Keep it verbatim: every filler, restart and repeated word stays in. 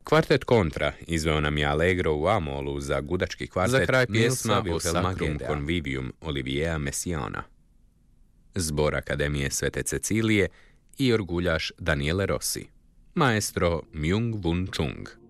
Kvartet Kontra izveo nam je Allegro u A-molu za gudački kvartet. Za kraj pjesma pjesma O Sacrum Wilhelma Convivium Olivierea Messiana. Zbor Akademije Svete Cecilije i orguljaš Daniele Rossi. Maestro Myung Whun Chung.